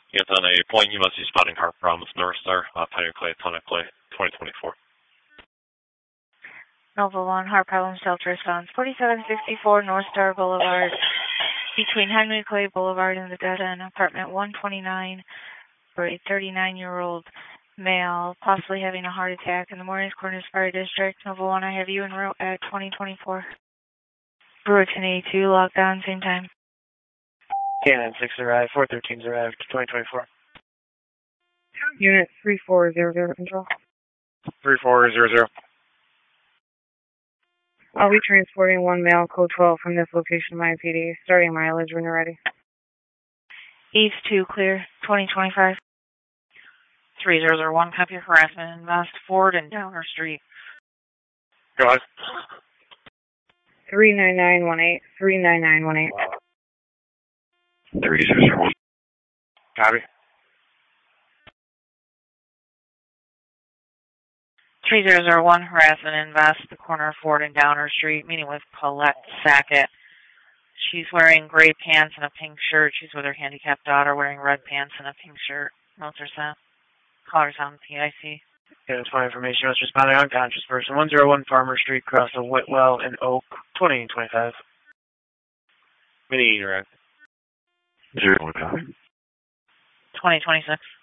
Yes, on a point, you must be spotting car from North Star, Pioneer Clay, Tonic Clay, 2024. Nova 1, heart problem, shelter response, 4764 North Star Boulevard, between Henry Clay Boulevard and the dead end, apartment 129, for a 39-year-old male, possibly having a heart attack in the Mornings Corners Fire District. Nova 1, I have you en route at 2024. Brewerton 82, lockdown, same time. Cannon 6 arrived, 413's arrived, 2024. Unit 3400 control. 3400. I'll be transporting one male, code 12, from this location to my PD, starting mileage when you're ready. East 2, clear, 2025. 3001, copy harassment in West Ford and Downer Street. Go ahead. 39918, 39918. 3001. Copy. 3001, harassment in West, the corner of Ford and Downer Street, meeting with Paulette Sackett. She's wearing gray pants and a pink shirt. She's with her handicapped daughter wearing red pants and a pink shirt. Notes are sent. Callers on PIC. Yeah, it's my information. Let's respond to unconscious person. 101 Farmer Street, across of Whitwell and Oak, 2025. Mini interact. 015. 2026.